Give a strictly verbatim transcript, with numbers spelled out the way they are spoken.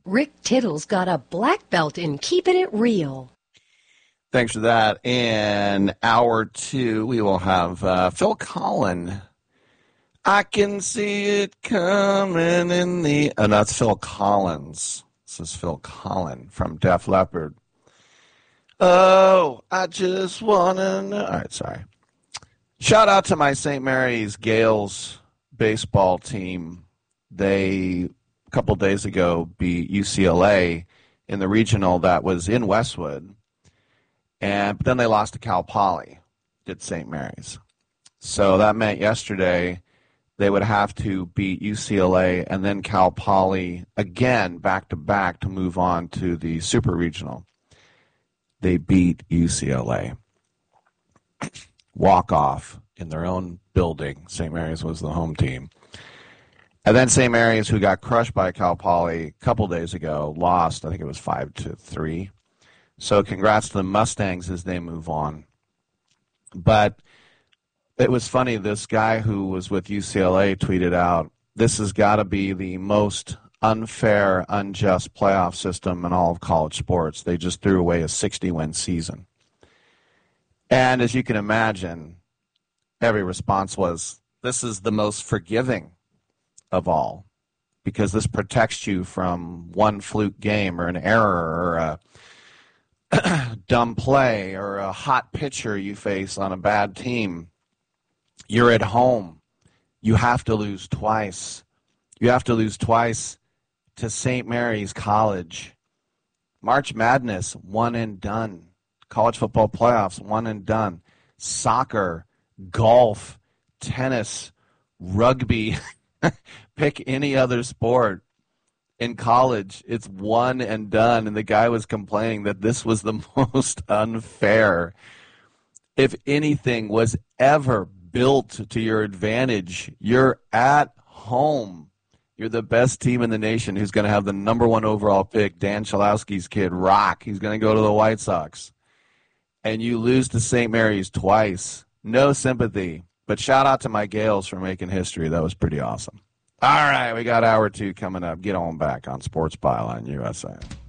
Rick Tittle's got a black belt in keeping it real. Thanks for that. In hour two, we will have uh, Phil Collen. I can see it coming in the... Oh, that's Phil Collins. This is Phil Collen from Def Leppard. Oh, I just want to know... All right, sorry. Shout out to my Saint Mary's Gales baseball team. They, a couple days ago, beat U C L A in the regional that was in Westwood. And but then they lost to Cal Poly, did Saint Mary's. So that meant yesterday they would have to beat U C L A and then Cal Poly again back-to-back to move on to the Super Regional. They beat U C L A. Walk-off in their own building. Saint Mary's was the home team. And then Saint Mary's, who got crushed by Cal Poly a couple days ago, lost, I think it was five to three. So congrats to the Mustangs as they move on. But it was funny, this guy who was with U C L A tweeted out, this has got to be the most unfair, unjust playoff system in all of college sports. They just threw away a sixty-win season. And as you can imagine, every response was, this is the most forgiving of all, because this protects you from one fluke game or an error or a dumb play or a hot pitcher you face on a bad team. You're at home. You have to lose twice. You have to lose twice to Saint Mary's College. March Madness, one and done. College football playoffs, one and done. Soccer, golf, tennis, rugby. Pick any other sport. In college, it's one and done, and the guy was complaining that this was the most unfair. If anything was ever built to your advantage, you're at home. You're the best team in the nation who's going to have the number one overall pick, Dan Chalowski's kid, Rock. He's going to go to the White Sox. And you lose to Saint Mary's twice. No sympathy. But shout out to my Gales for making history. That was pretty awesome. All right, we got hour two coming up. Get on back on Sports Pile on U S A.